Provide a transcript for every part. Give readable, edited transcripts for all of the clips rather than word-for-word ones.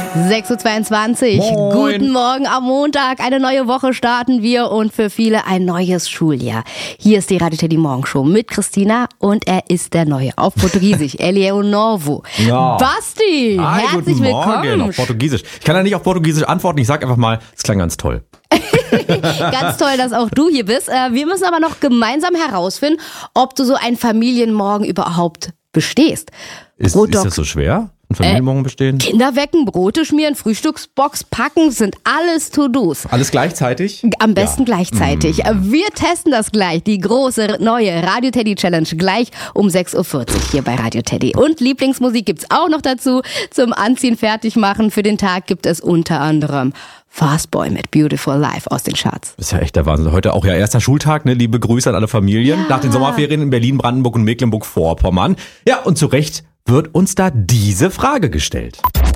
6.22 Uhr. Moin. Guten Morgen am Montag. Eine neue Woche starten wir und für viele ein neues Schuljahr. Hier ist die Radio Teddy Morgenshow mit Christina und er ist der Neue. Auf Portugiesisch. Ele é o novo. Ja. Basti, Hi, herzlich guten Morgen. willkommen. Auf Portugiesisch. Ich kann ja nicht auf Portugiesisch antworten. Ich sag einfach mal, es klang ganz toll. Ganz toll, dass auch du hier bist. Wir müssen aber noch gemeinsam herausfinden, ob du so einen Familienmorgen überhaupt bestehst. Ist das so schwer? Ein Familienmorgen bestehen? Kinder wecken, Brote schmieren, Frühstücksbox packen, sind alles To-Dos. Alles gleichzeitig? Am besten gleichzeitig. Wir testen das gleich. Die große neue Radio Teddy Challenge gleich um 6.40 Uhr hier bei Radio Teddy. Und Lieblingsmusik gibt's auch noch dazu. Zum Anziehen, fertig machen für den Tag gibt es unter anderem Fastboy mit Beautiful Life aus den Charts. Das ist ja echt der Wahnsinn. Heute auch ja erster Schultag, ne? Liebe Grüße an alle Familien. Nach den Sommerferien in Berlin, Brandenburg und Mecklenburg-Vorpommern. Ja, und zu Recht wird uns da diese Frage gestellt.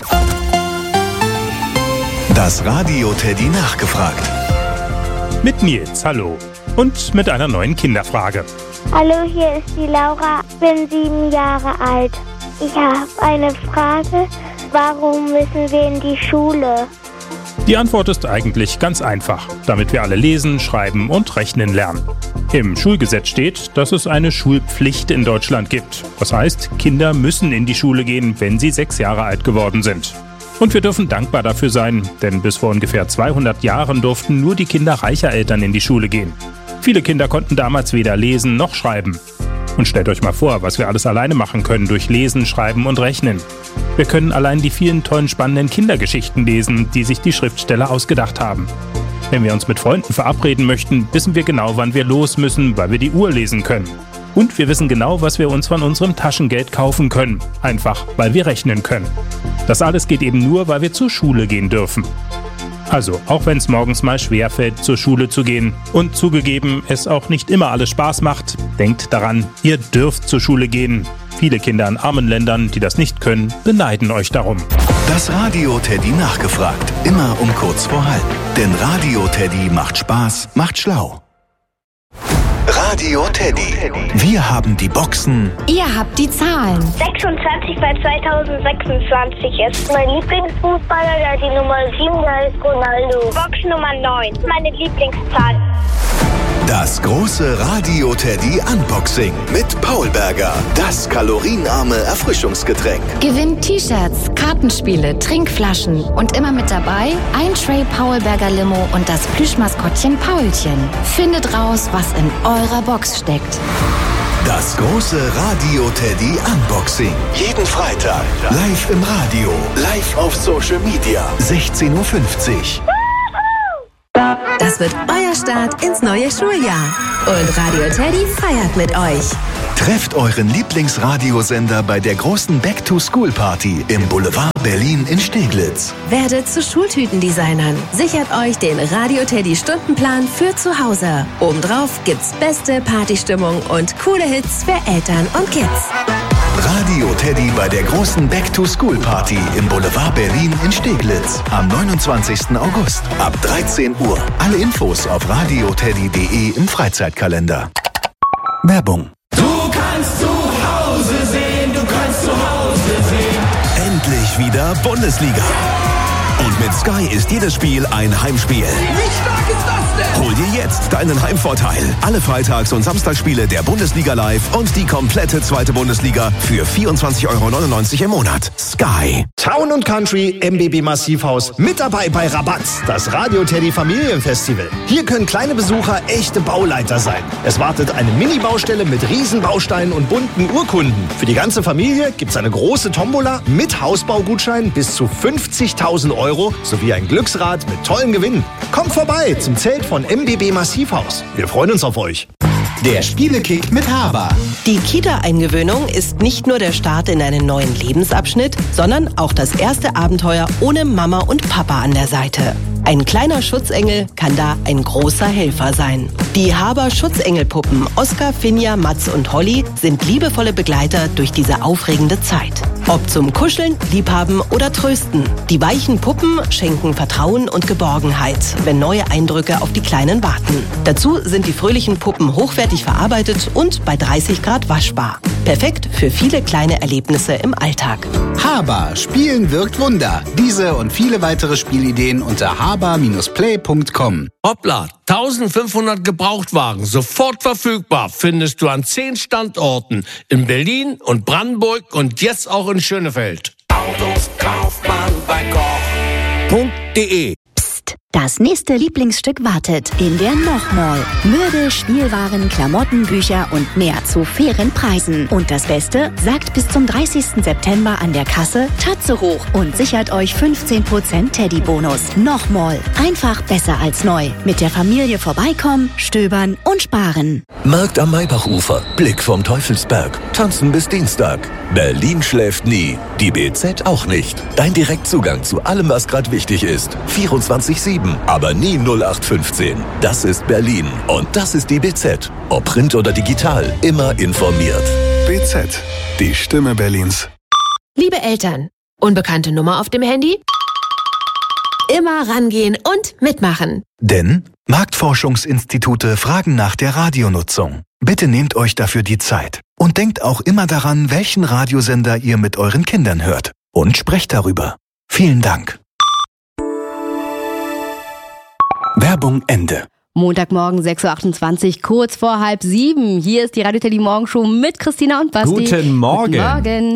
Das Radio Teddy nachgefragt. Mit Nils, hallo. Und mit einer neuen Kinderfrage. Hallo, hier ist die Laura, ich bin 7 Jahre alt. Ich habe eine Frage, warum müssen wir in die Schule? Die Antwort ist eigentlich ganz einfach, damit wir alle lesen, schreiben und rechnen lernen. Im Schulgesetz steht, dass es eine Schulpflicht in Deutschland gibt. Das heißt, Kinder müssen in die Schule gehen, wenn sie 6 Jahre alt geworden sind. Und wir dürfen dankbar dafür sein, denn bis vor ungefähr 200 Jahren durften nur die Kinder reicher Eltern in die Schule gehen. Viele Kinder konnten damals weder lesen noch schreiben. Und stellt euch mal vor, was wir alles alleine machen können durch Lesen, Schreiben und Rechnen. Wir können allein die vielen tollen, spannenden Kindergeschichten lesen, die sich die Schriftsteller ausgedacht haben. Wenn wir uns mit Freunden verabreden möchten, wissen wir genau, wann wir los müssen, weil wir die Uhr lesen können. Und wir wissen genau, was wir uns von unserem Taschengeld kaufen können. Einfach, weil wir rechnen können. Das alles geht eben nur, weil wir zur Schule gehen dürfen. Also, auch wenn es morgens mal schwerfällt, zur Schule zu gehen und zugegeben, es auch nicht immer alles Spaß macht, denkt daran, ihr dürft zur Schule gehen. Viele Kinder in armen Ländern, die das nicht können, beneiden euch darum. Das Radio Teddy nachgefragt. Immer um kurz vor halb. Denn Radio Teddy macht Spaß, macht schlau. Radio Teddy. Wir haben die Boxen. Ihr habt die Zahlen. 26 bei 2026 ist mein Lieblingsfußballer, der hat die Nummer 7, der ist Ronaldo. Box Nummer 9, meine Lieblingszahl. Das große Radio Teddy Unboxing mit Paul Berger. Das kalorienarme Erfrischungsgetränk. Gewinnt T-Shirts, Kartenspiele, Trinkflaschen und immer mit dabei ein Tray Paul Berger Limo und das Plüschmaskottchen Paulchen. Findet raus, was in eurer Box steckt. Das große Radio Teddy Unboxing. Jeden Freitag. Live im Radio. Live auf Social Media. 16.50 Uhr. Das wird euer Start ins neue Schuljahr. Und Radio Teddy feiert mit euch. Trefft euren Lieblingsradiosender bei der großen Back-to-School-Party im Boulevard Berlin in Steglitz. Werdet zu Schultütendesignern. Sichert euch den Radio Teddy Stundenplan für zu Hause. Obendrauf gibt's beste Partystimmung und coole Hits für Eltern und Kids. Radio Teddy bei der großen Back-to-School-Party im Boulevard Berlin in Steglitz am 29. August ab 13 Uhr. Alle Infos auf radioteddy.de im Freizeitkalender. Werbung. Du kannst zu Hause sehen, du kannst zu Hause sehen. Endlich wieder Bundesliga. Und mit Sky ist jedes Spiel ein Heimspiel. Wie stark ist das denn? Hol dir jetzt deinen Heimvorteil. Alle Freitags- und Samstagsspiele der Bundesliga live und die komplette zweite Bundesliga für 24,99 € im Monat. Sky. Town & Country MBB Massivhaus mit dabei bei Rabatz, das Radio Teddy Familienfestival. Hier können kleine Besucher echte Bauleiter sein. Es wartet eine Mini-Baustelle mit Riesenbausteinen und bunten Urkunden. Für die ganze Familie gibt's eine große Tombola mit Hausbaugutschein bis zu 50.000 € sowie ein Glücksrad mit tollen Gewinnen. Kommt vorbei zum Zelt von MBB Massivhaus. Wir freuen uns auf euch. Der Spielekick mit Haber. Die Kita-Eingewöhnung ist nicht nur der Start in einen neuen Lebensabschnitt, sondern auch das erste Abenteuer ohne Mama und Papa an der Seite. Ein kleiner Schutzengel kann da ein großer Helfer sein. Die Haber Schutzengelpuppen Oskar, Finja, Mats und Holly sind liebevolle Begleiter durch diese aufregende Zeit. Ob zum Kuscheln, Liebhaben oder Trösten. Die weichen Puppen schenken Vertrauen und Geborgenheit, wenn neue Eindrücke auf die Kleinen warten. Dazu sind die fröhlichen Puppen hochwertig verarbeitet und bei 30 Grad waschbar. Perfekt für viele kleine Erlebnisse im Alltag. Haber, Spielen wirkt Wunder. Diese und viele weitere Spielideen unter haber-play.com. Hoppla, 1500 Gebrauchtwagen, sofort verfügbar, findest du an 10 Standorten in Berlin und Brandenburg und jetzt auch in Schönefeld. Autos kauft man bei Koch.de. Das nächste Lieblingsstück wartet in der Noch-Mall. Möbel, Spielwaren, Klamotten, Bücher und mehr zu fairen Preisen. Und das Beste, sagt bis zum 30. September an der Kasse Tatze hoch und sichert euch 15% Teddy-Bonus. Noch-Mall. Einfach besser als neu. Mit der Familie vorbeikommen, stöbern und sparen. Markt am Maybachufer, Blick vom Teufelsberg, tanzen bis Dienstag. Berlin schläft nie, die BZ auch nicht. Dein Direktzugang zu allem, was gerade wichtig ist. 24/7, aber nie 0815. Das ist Berlin und das ist die BZ. Ob Print oder digital, immer informiert. BZ, die Stimme Berlins. Liebe Eltern, unbekannte Nummer auf dem Handy? Immer rangehen und mitmachen. Denn Marktforschungsinstitute fragen nach der Radionutzung. Bitte nehmt euch dafür die Zeit. Und denkt auch immer daran, welchen Radiosender ihr mit euren Kindern hört. Und sprecht darüber. Vielen Dank. Werbung Ende. Montagmorgen 6.28 Uhr, kurz vor 6:30. Hier ist die Radio Teddy Morgenshow mit Christina und Basti. Guten Morgen. Guten Morgen.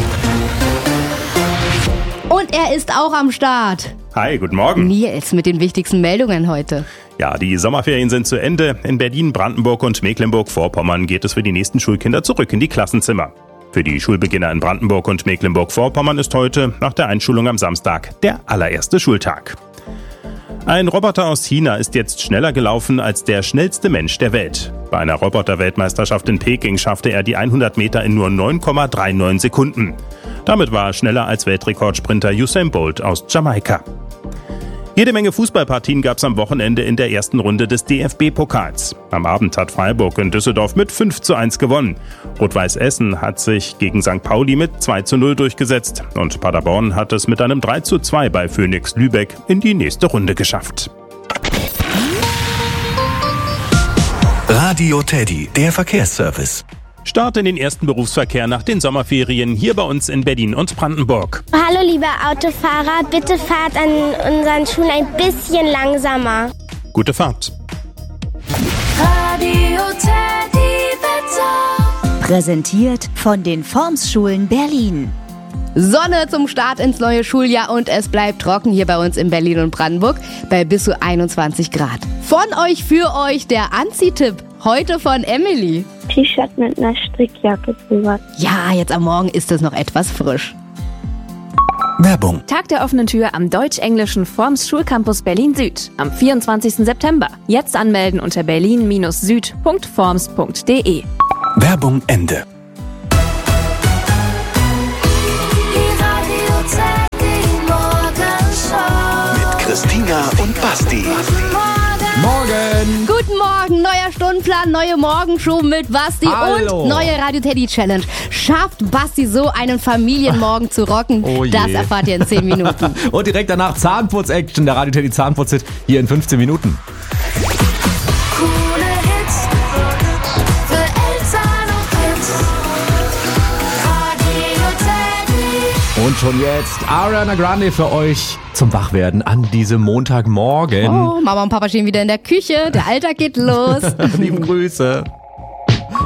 Und er ist auch am Start. Hi, guten Morgen. Nils mit den wichtigsten Meldungen heute. Ja, die Sommerferien sind zu Ende. In Berlin, Brandenburg und Mecklenburg-Vorpommern geht es für die nächsten Schulkinder zurück in die Klassenzimmer. Für die Schulbeginner in Brandenburg und Mecklenburg-Vorpommern ist heute, nach der Einschulung am Samstag, der allererste Schultag. Ein Roboter aus China ist jetzt schneller gelaufen als der schnellste Mensch der Welt. Bei einer Roboter-Weltmeisterschaft in Peking schaffte er die 100 Meter in nur 9,39 Sekunden. Damit war er schneller als Weltrekordsprinter Usain Bolt aus Jamaika. Jede Menge Fußballpartien gab es am Wochenende in der ersten Runde des DFB-Pokals. Am Abend hat Freiburg in Düsseldorf mit 5:1 gewonnen. Rot-Weiß Essen hat sich gegen St. Pauli mit 2:0 durchgesetzt. Und Paderborn hat es mit einem 3:2 bei Phoenix Lübeck in die nächste Runde geschafft. Radio Teddy, der Verkehrsservice. Start in den ersten Berufsverkehr nach den Sommerferien hier bei uns in Berlin und Brandenburg. Hallo liebe Autofahrer, bitte fahrt an unseren Schulen ein bisschen langsamer. Gute Fahrt. Radio Teddy Wetter. Präsentiert von den Formsschulen Berlin. Sonne zum Start ins neue Schuljahr und es bleibt trocken hier bei uns in Berlin und Brandenburg bei bis zu 21 Grad. Von euch für euch der Anziehtipp. Heute von Emily. T-Shirt mit einer Strickjacke drüber. Ja, jetzt am Morgen ist es noch etwas frisch. Werbung. Tag der offenen Tür am deutsch-englischen Forms Schulcampus Berlin Süd am 24. September. Jetzt anmelden unter berlin-süd.forms.de. Werbung Ende. Mit Christina und Basti. Morgen! Guten Morgen, neuer Stundenplan, neue Morgenshow mit Basti. Hallo. Und neue Radio Teddy Challenge. Schafft Basti so einen Familienmorgen zu rocken? Oh je. Das erfahrt ihr in 10 Minuten. Und direkt danach Zahnputz-Action, der Radio Teddy Zahnputz-Hit hier in 15 Minuten. Coole Hits für Eltern und Kids. Radio Teddy. Und schon jetzt Ariana Grande für euch zum Wachwerden an diesem Montagmorgen. Oh, Mama und Papa stehen wieder in der Küche. Der Alltag geht los. Liebe Grüße.